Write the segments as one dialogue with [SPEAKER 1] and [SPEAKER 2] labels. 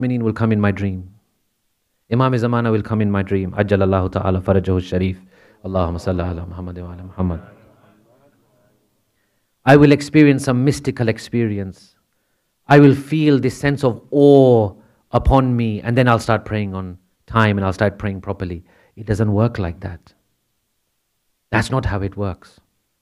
[SPEAKER 1] Mu'mineen will come in my dream. Imam Zamana will come in my dream. Ajjalallahu ta'ala farajahu sharif. Allahumma salli ala Muhammad wa ala Muhammad. I will experience some mystical experience. I will feel this sense of awe upon me, and then I'll start praying on time and I'll start praying properly. It doesn't work like that. That's not how it works.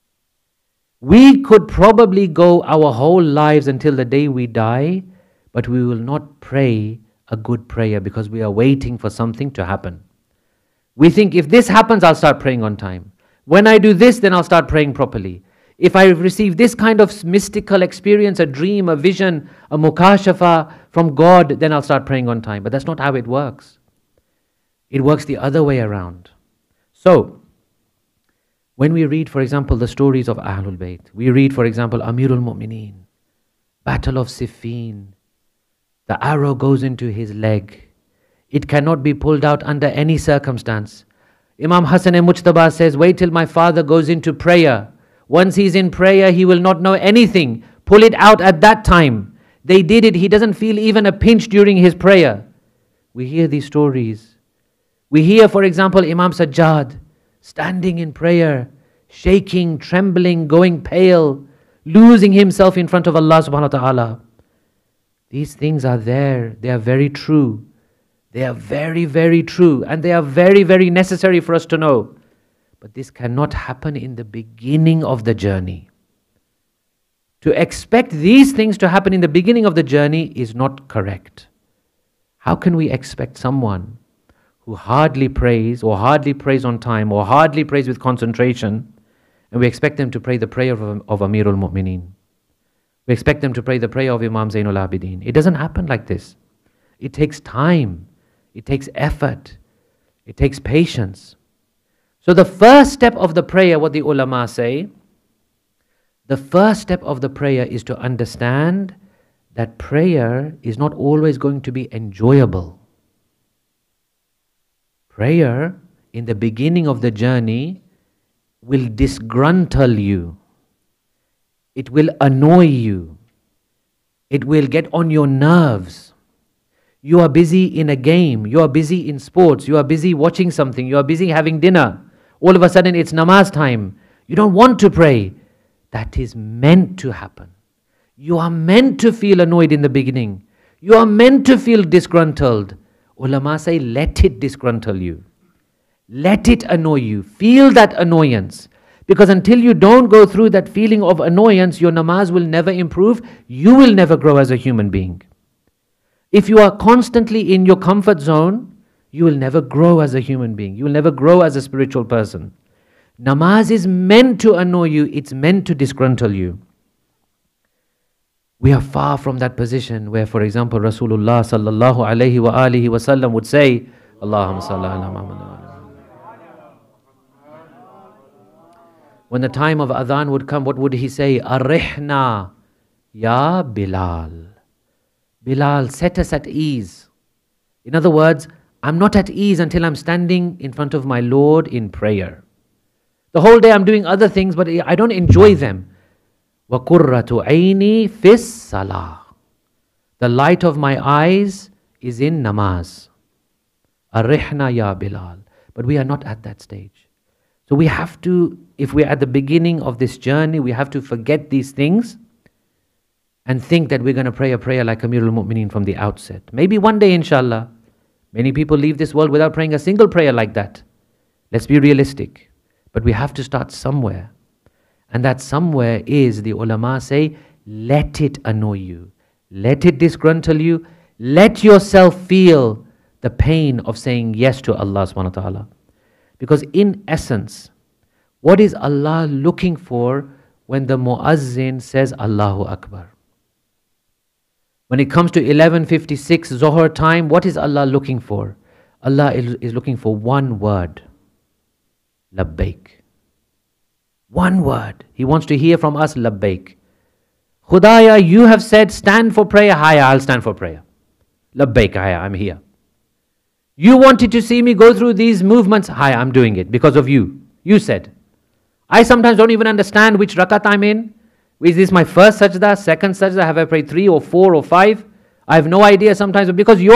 [SPEAKER 1] We could probably go our whole lives until the day we die, but we will not pray a good prayer because we are waiting for something to happen. We think if this happens, I'll start praying on time. When I do this, then I'll start praying properly. If I receive this kind of mystical experience, a dream, a vision, a mukashafa from God, then I'll start praying on time. But that's not how it works. It works the other way around. So, when we read, for example, the stories of Ahlul Bayt, we read, for example, Amirul Mu'mineen, Battle of Siffin, the arrow goes into his leg. It cannot be pulled out under any circumstance. Imam Hasan-e-Mujtaba says, wait till my father goes into prayer. Once he's in prayer, he will not know anything. Pull it out at that time. They did it. He doesn't feel even a pinch during his prayer. We hear these stories. We hear, for example, Imam Sajjad standing in prayer, shaking, trembling, going pale, losing himself in front of Allah subhanahu wa ta'ala. These things are there. They are very true. They are very, very true. And they are very, very necessary for us to know. But this cannot happen in the beginning of the journey. To expect these things to happen in the beginning of the journey is not correct. How can we expect someone who hardly prays, or hardly prays on time, or hardly prays with concentration, and we expect them to pray the prayer of Amirul Mu'mineen? We expect them to pray the prayer of Imam Zainul Abidin. It doesn't happen like this. It takes time. It takes effort. It takes patience. So the first step of the prayer, what the ulama say, the first step of the prayer is to understand that prayer is not always going to be enjoyable. Prayer in the beginning of the journey will disgruntle you. It will annoy you. It will get on your nerves. You are busy in a game. You are busy in sports. You are busy watching something. You are busy having dinner. All of a sudden it's namaz time. You don't want to pray. That is meant to happen. You are meant to feel annoyed in the beginning. You are meant to feel disgruntled. Ulama say, let it disgruntle you. Let it annoy you. Feel that annoyance. Because until you don't go through that feeling of annoyance, your namaz will never improve. You will never grow as a human being. If you are constantly in your comfort zone, you will never grow as a human being. You will never grow as a spiritual person. Namaz is meant to annoy you. It's meant to disgruntle you. We are far from that position where, for example, Rasulullah sallallahu alayhi wa alihi wa sallam would say, Allahumma salli ala Muhammad. When the time of adhan would come, what would he say? Arihna ya Bilal. Bilal, set us at ease. In other words, I'm not at ease until I'm standing in front of my Lord in prayer. The whole day I'm doing other things, but I don't enjoy them. وَقُرَّةُ عَيْنِي فِي الصَّلَاةِ. The light of my eyes is in namaz. Arihna ya Bilal. But we are not at that stage. So we have to, if we're at the beginning of this journey, we have to forget these things and think that we're going to pray a prayer like Amirul Mu'mineen from the outset. Maybe one day, inshallah. Many people leave this world without praying a single prayer like that. Let's be realistic. But we have to start somewhere. And that somewhere is, the ulama say, let it annoy you. Let it disgruntle you. Let yourself feel the pain of saying yes to Allah subhanahu wa ta'ala. Because in essence, what is Allah looking for when the muazzin says Allahu Akbar? When it comes to 11:56 Zohar time, what is Allah looking for? Allah is looking for one word. Labbaik. One word. He wants to hear from us, Labbaik. Khudaya, you have said stand for prayer. Haya, I'll stand for prayer. Labbaik, haya, I'm here. You wanted to see me go through these movements. Haya, I'm doing it because of you. You said. I sometimes don't even understand which rakat I'm in. Is this my first sajda, second sajda? Have I prayed 3 or 4 or 5? I have no idea sometimes because you're